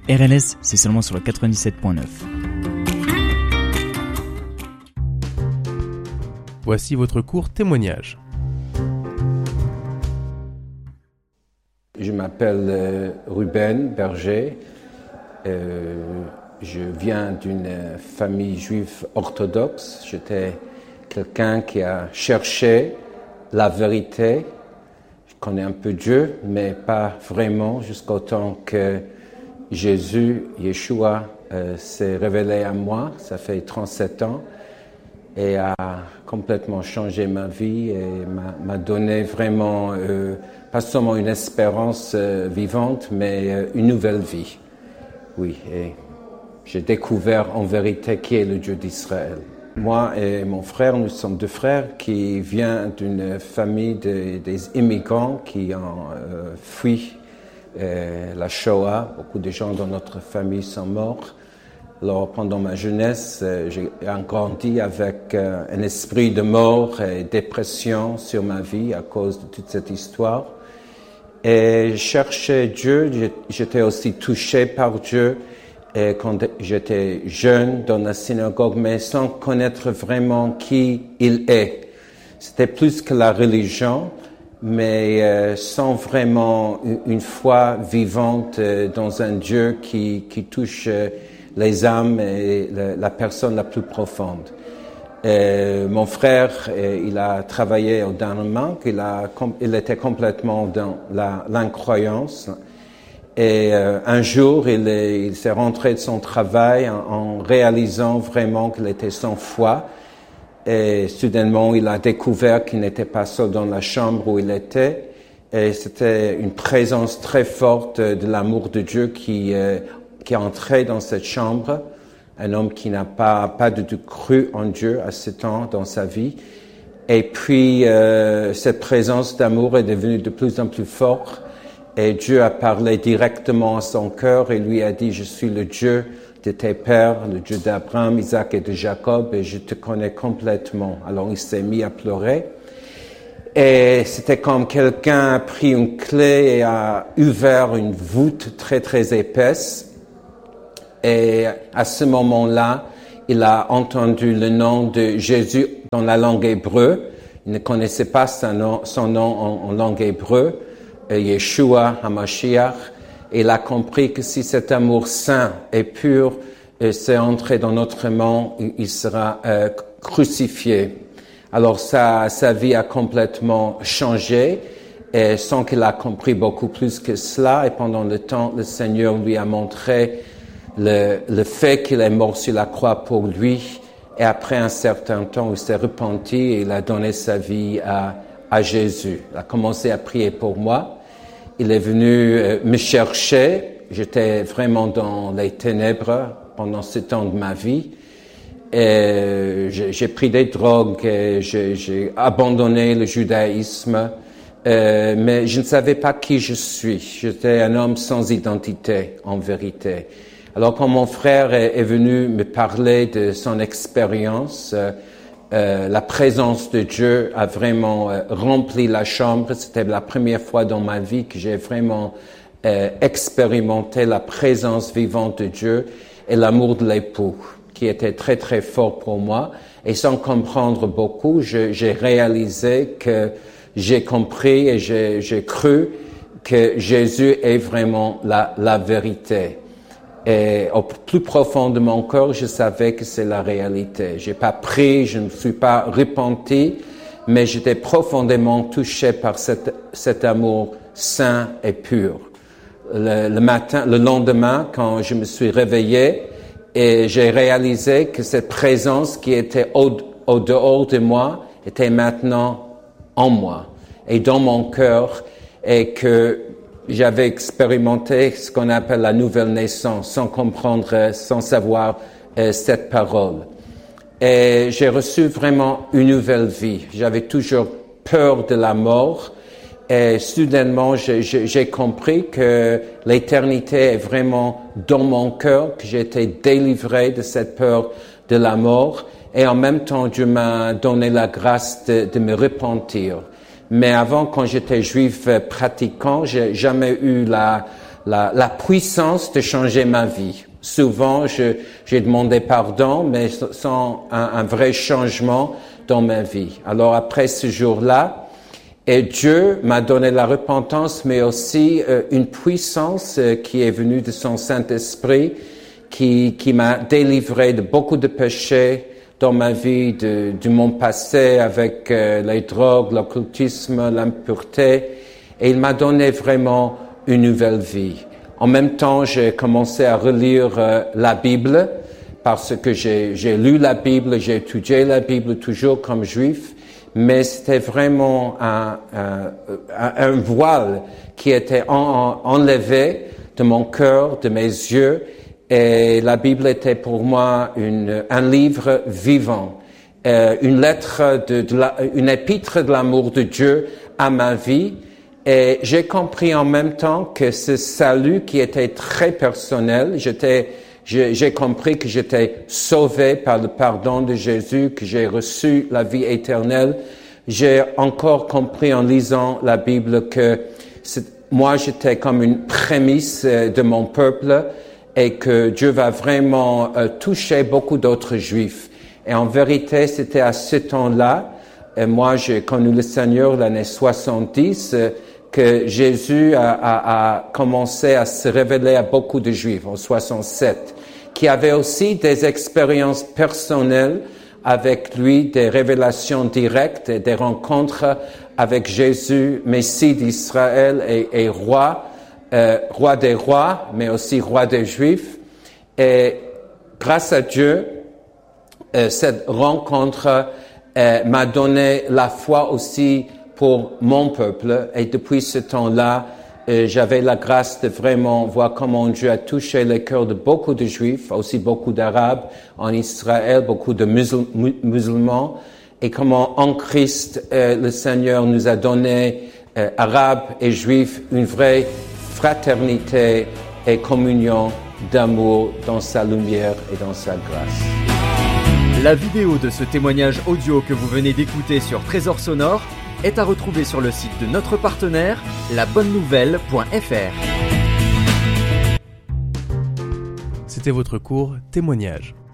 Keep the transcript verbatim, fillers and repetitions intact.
R L S, c'est seulement sur le quatre-vingt-dix-sept point neuf. Voici votre court témoignage. Je m'appelle euh, Ruben Berger. Euh, je viens d'une famille juive orthodoxe. J'étais quelqu'un qui a cherché la vérité. Je connais un peu Dieu, mais pas vraiment, jusqu'au temps que Jésus, Yeshua, euh, s'est révélé à moi. Ça fait trente-sept ans et a complètement changé ma vie et m'a, m'a donné vraiment, euh, pas seulement une espérance euh, vivante, mais euh, une nouvelle vie. Oui, et j'ai découvert en vérité qui est le Dieu d'Israël. Moi et mon frère, nous sommes deux frères qui viennent d'une famille de, des immigrants qui ont euh, fui euh, la Shoah. Beaucoup de gens dans notre famille sont morts. Alors, pendant ma jeunesse, euh, j'ai grandi avec euh, un esprit de mort et dépression sur ma vie à cause de toute cette histoire. Et je cherchais Dieu, j'étais aussi touché par Dieu et quand j'étais jeune dans la synagogue, mais sans connaître vraiment qui il est. C'était plus que la religion, mais euh, sans vraiment une foi vivante euh, dans un Dieu qui, qui touche euh, les âmes et la, la personne la plus profonde. Et mon frère, il a travaillé au Danemark, il, a, il était complètement dans la, l'incroyance. Et euh, un jour, il, est, il s'est rentré de son travail en, en réalisant vraiment qu'il était sans foi. Et soudainement, il a découvert qu'il n'était pas seul dans la chambre où il était. Et c'était une présence très forte de l'amour de Dieu qui, euh, qui est entré dans cette chambre. Un homme qui n'a pas, pas du tout cru en Dieu à ce temps dans sa vie. Et puis, euh, cette présence d'amour est devenue de plus en plus forte. Et Dieu a parlé directement à son cœur et lui a dit, je suis le Dieu de tes pères, le Dieu d'Abraham, Isaac et de Jacob, et je te connais complètement. Alors, il s'est mis à pleurer. Et c'était comme quelqu'un a pris une clé et a ouvert une voûte très, très épaisse. Et à ce moment-là, il a entendu le nom de Jésus dans la langue hébreu. Il ne connaissait pas son nom, son nom en, en langue hébreu, Yeshua HaMashiach. Et il a compris que si cet amour saint et pur s'est entré dans notre monde, il sera euh, crucifié. Alors sa, sa vie a complètement changé, et sans qu'il a compris beaucoup plus que cela. Et pendant le temps, le Seigneur lui a montré Le, le fait qu'il est mort sur la croix pour lui, et après un certain temps, il s'est repenti et il a donné sa vie à, à Jésus. Il a commencé à prier pour moi. Il est venu euh, me chercher. J'étais vraiment dans les ténèbres pendant ce temps de ma vie. Et j'ai, j'ai pris des drogues, et j'ai, j'ai abandonné le judaïsme, euh, mais je ne savais pas qui je suis. J'étais un homme sans identité, en vérité. Alors, quand mon frère est, est venu me parler de son expérience, euh, euh, la présence de Dieu a vraiment euh, rempli la chambre. C'était la première fois dans ma vie que j'ai vraiment euh, expérimenté la présence vivante de Dieu et l'amour de l'époux, qui était très, très fort pour moi. Et sans comprendre beaucoup, je, j'ai réalisé que j'ai compris et j'ai, j'ai cru que Jésus est vraiment la, la vérité. Et au plus profond de mon cœur, je savais que c'est la réalité. J'ai pas pris, je ne me suis pas repenti, mais j'étais profondément touché par cet, cet amour saint et pur. Le, le matin, le lendemain, quand je me suis réveillé, et j'ai réalisé que cette présence qui était au, au dehors de moi était maintenant en moi et dans mon cœur, et que j'avais expérimenté ce qu'on appelle la nouvelle naissance, sans comprendre, sans savoir euh, cette parole. Et j'ai reçu vraiment une nouvelle vie. J'avais toujours peur de la mort. Et soudainement, j'ai, j'ai, j'ai compris que l'éternité est vraiment dans mon cœur, que j'ai été délivré de cette peur de la mort. Et en même temps, Dieu m'a donné la grâce de, de me repentir. Mais avant, quand j'étais juif pratiquant, j'ai jamais eu la, la, la puissance de changer ma vie. Souvent, je, j'ai demandé pardon, mais sans un, un vrai changement dans ma vie. Alors après ce jour-là, et Dieu m'a donné la repentance, mais aussi euh, une puissance euh, qui est venue de son Saint-Esprit, qui, qui m'a délivré de beaucoup de péchés dans ma vie, de, de mon passé avec euh, les drogues, l'occultisme, l'impureté. Et il m'a donné vraiment une nouvelle vie. En même temps, j'ai commencé à relire euh, la Bible parce que j'ai, j'ai lu la Bible, j'ai étudié la Bible toujours comme juif, mais c'était vraiment un, un, un voile qui était en, enlevé de mon cœur, de mes yeux, et la Bible était pour moi une, un livre vivant, euh, une lettre, de, de la, une épître de l'amour de Dieu à ma vie. Et j'ai compris en même temps que ce salut qui était très personnel, j'étais, j'ai, j'ai compris que j'étais sauvé par le pardon de Jésus, que j'ai reçu la vie éternelle. J'ai encore compris en lisant la Bible que moi j'étais comme une prémisse de mon peuple et que Dieu va vraiment euh, toucher beaucoup d'autres Juifs. Et en vérité, c'était à ce temps-là, et moi j'ai connu le Seigneur l'année soixante-dix, euh, que Jésus a, a, a commencé à se révéler à beaucoup de Juifs en soixante-sept, qui avaient aussi des expériences personnelles avec lui, des révélations directes et des rencontres avec Jésus, Messie d'Israël et, et roi, euh, roi des rois, mais aussi roi des Juifs. Et grâce à Dieu, euh, cette rencontre euh, m'a donné la foi aussi pour mon peuple. Et depuis ce temps-là, euh, j'avais la grâce de vraiment voir comment Dieu a touché les cœurs de beaucoup de Juifs, aussi beaucoup d'Arabes en Israël, beaucoup de musul- musulmans, et comment en Christ, euh, le Seigneur nous a donné, euh, Arabes et Juifs, une vraie fraternité et communion d'amour dans sa lumière et dans sa grâce. La vidéo de ce témoignage audio que vous venez d'écouter sur Trésor Sonore est à retrouver sur le site de notre partenaire, la bonne nouvelle point f r. C'était votre cours Témoignage.